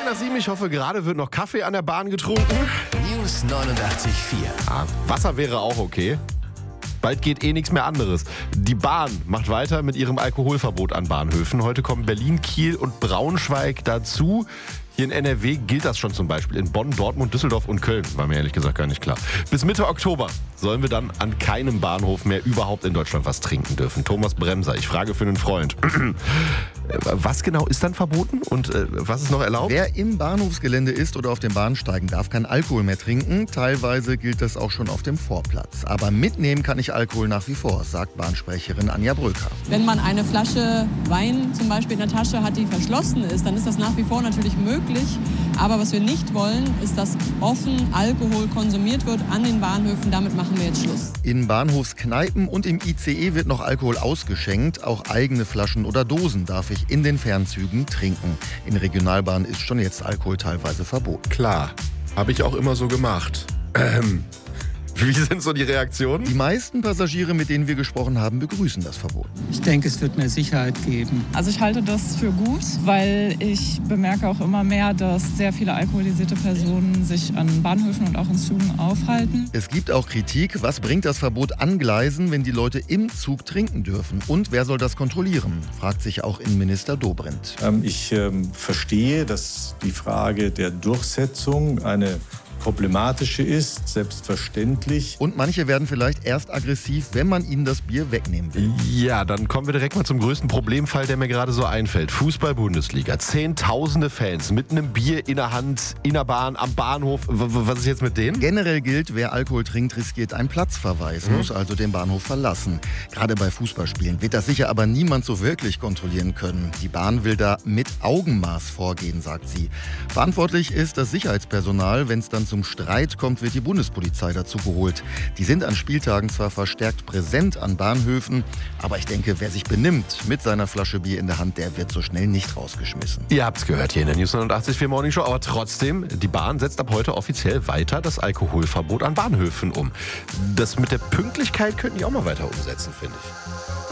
7:10. Ich hoffe, gerade wird noch Kaffee an der Bahn getrunken. News 89.4. Wasser wäre auch okay. Bald geht nichts mehr anderes. Die Bahn macht weiter mit ihrem Alkoholverbot an Bahnhöfen. Heute kommen Berlin, Kiel und Braunschweig dazu. Hier in NRW gilt das schon zum Beispiel. In Bonn, Dortmund, Düsseldorf und Köln. War mir ehrlich gesagt gar nicht klar. Bis Mitte Oktober sollen wir dann an keinem Bahnhof mehr überhaupt in Deutschland was trinken dürfen. Thomas Bremser, ich frage für einen Freund. Was genau ist dann verboten und was ist noch erlaubt? Wer im Bahnhofsgelände ist oder auf den Bahnsteigen, darf kein Alkohol mehr trinken. Teilweise gilt das auch schon auf dem Vorplatz. Aber mitnehmen kann ich Alkohol nach wie vor, sagt Bahnsprecherin Anja Bröker. Wenn man eine Flasche Wein zum Beispiel in der Tasche hat, die verschlossen ist, dann ist das nach wie vor natürlich möglich. Aber was wir nicht wollen, ist, dass offen Alkohol konsumiert wird an den Bahnhöfen. Damit machen wir jetzt Schluss. In Bahnhofskneipen und im ICE wird noch Alkohol ausgeschenkt. Auch eigene Flaschen oder Dosen darf ich in den Fernzügen trinken. In Regionalbahnen ist schon jetzt Alkohol teilweise verboten. Klar, habe ich auch immer so gemacht. Wie sind so die Reaktionen? Die meisten Passagiere, mit denen wir gesprochen haben, begrüßen das Verbot. Ich denke, es wird mehr Sicherheit geben. Also ich halte das für gut, weil ich bemerke auch immer mehr, dass sehr viele alkoholisierte Personen sich an Bahnhöfen und auch in Zügen aufhalten. Es gibt auch Kritik. Was bringt das Verbot an Gleisen, wenn die Leute im Zug trinken dürfen? Und wer soll das kontrollieren? Fragt sich auch Innenminister Dobrindt. Ich verstehe, dass die Frage der Durchsetzung eine problematische ist, selbstverständlich. Und manche werden vielleicht erst aggressiv, wenn man ihnen das Bier wegnehmen will. Ja, dann kommen wir direkt mal zum größten Problemfall, der mir gerade so einfällt. Fußball-Bundesliga. Zehntausende Fans mit einem Bier in der Hand, in der Bahn, am Bahnhof. Was ist jetzt mit denen? Generell gilt, wer Alkohol trinkt, riskiert einen Platzverweis, muss also den Bahnhof verlassen. Gerade bei Fußballspielen wird das sicher aber niemand so wirklich kontrollieren können. Die Bahn will da mit Augenmaß vorgehen, sagt sie. Verantwortlich ist das Sicherheitspersonal. Wenn es dann zum Streit kommt, wird die Bundespolizei dazu geholt. Die sind an Spieltagen zwar verstärkt präsent an Bahnhöfen, aber ich denke, wer sich benimmt mit seiner Flasche Bier in der Hand, der wird so schnell nicht rausgeschmissen. Ihr habt's gehört hier in der News 89.4 Morning Show, aber trotzdem, die Bahn setzt ab heute offiziell weiter das Alkoholverbot an Bahnhöfen um. Das mit der Pünktlichkeit könnten die auch mal weiter umsetzen, finde ich.